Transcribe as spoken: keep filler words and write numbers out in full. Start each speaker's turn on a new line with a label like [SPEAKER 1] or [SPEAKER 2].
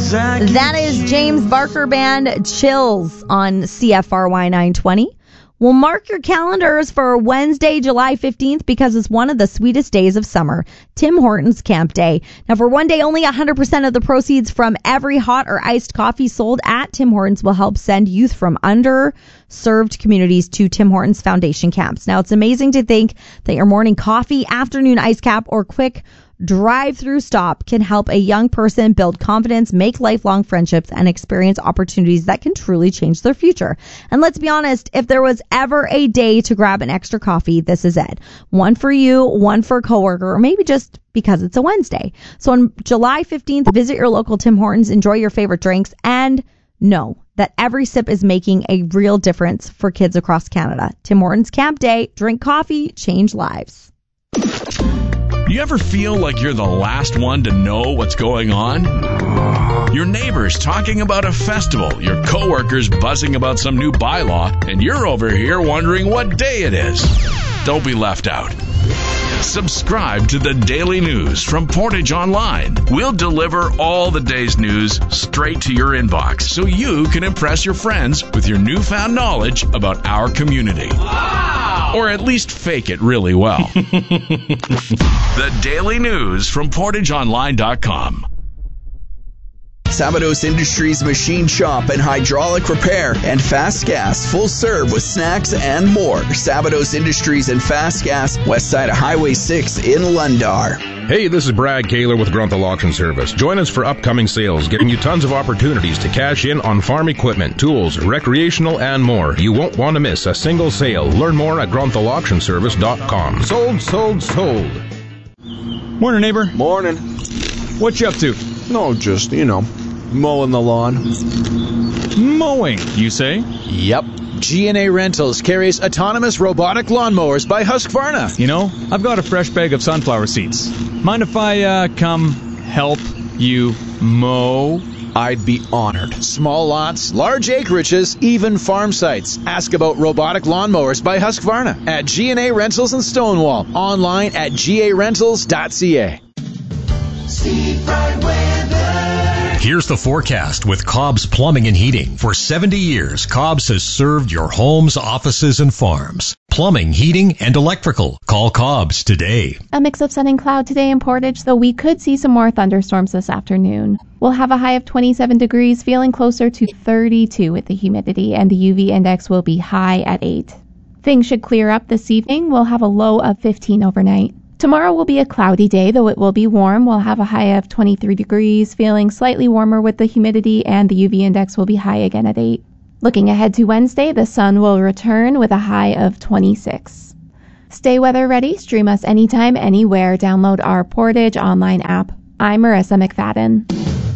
[SPEAKER 1] That is James Barker Band, Chills on C F R Y nine twenty. Well, mark your calendars for Wednesday, July fifteenth, because it's one of the sweetest days of summer, Tim Hortons Camp Day. Now, for one day, only one hundred percent of the proceeds from every hot or iced coffee sold at Tim Hortons will help send youth from underserved communities to Tim Hortons Foundation camps. Now, it's amazing to think that your morning coffee, afternoon ice cap, or quick drive-through stop can help a young person build confidence, make lifelong friendships, and experience opportunities that can truly change their future. And let's be honest, if there was ever a day to grab an extra coffee, this is it. One for you, one for a coworker, or maybe just because it's a Wednesday. So on July fifteenth, visit your local Tim Hortons, enjoy your favorite drinks, and know that every sip is making a real difference for kids across Canada. Tim Hortons Camp Day, drink coffee, change lives.
[SPEAKER 2] You ever feel like you're the last one to know what's going on? Your neighbors talking about a festival, your coworkers buzzing about some new bylaw, and you're over here wondering what day it is. Don't be left out. Subscribe to the Daily News from Portage Online. We'll deliver all the day's news straight to your inbox so you can impress your friends with your newfound knowledge about our community. Wow! Or at least fake it really well. The Daily News from portage online dot com.
[SPEAKER 3] Sabados Industries Machine Shop and Hydraulic Repair and Fast Gas Full Serve with snacks and more. Sabados Industries and Fast Gas, west side of Highway six in Lundar.
[SPEAKER 4] Hey, this is Brad Kaler with Grunthal Auction Service. Join us for upcoming sales, giving you tons of opportunities to cash in on farm equipment, tools, recreational, and more. You won't want to miss a single sale. Learn more at grunthal auction service dot com. Sold, sold, sold.
[SPEAKER 5] Morning, neighbor.
[SPEAKER 6] Morning.
[SPEAKER 5] What you up to?
[SPEAKER 6] No, just, you know, mowing the lawn.
[SPEAKER 5] Mowing, you say?
[SPEAKER 7] Yep. G and A Rentals carries autonomous robotic lawnmowers by Husqvarna.
[SPEAKER 5] You know, I've got a fresh bag of sunflower seeds. Mind if I uh, come help you mow?
[SPEAKER 7] I'd be honored. Small lots, large acreages, even farm sites. Ask about robotic lawnmowers by Husqvarna at G and A Rentals in Stonewall. Online at g a rentals dot c a.
[SPEAKER 8] Steve Bright Weather.
[SPEAKER 9] Here's the forecast with Cobb's Plumbing and Heating. For seventy years, Cobb's has served your homes, offices, and farms. Plumbing, heating, and electrical. Call Cobb's today.
[SPEAKER 10] A mix of sun and cloud today in Portage, though we could see some more thunderstorms this afternoon. We'll have a high of twenty-seven degrees, feeling closer to thirty-two with the humidity, and the U V index will be high at eight. Things should clear up this evening. We'll have a low of fifteen overnight. Tomorrow will be a cloudy day, though it will be warm. We'll have a high of twenty-three degrees, feeling slightly warmer with the humidity, and the U V index will be high again at eight. Looking ahead to Wednesday, the sun will return with a high of twenty-six. Stay weather ready. Stream us anytime, anywhere. Download our Portage online app. I'm Marissa McFadden.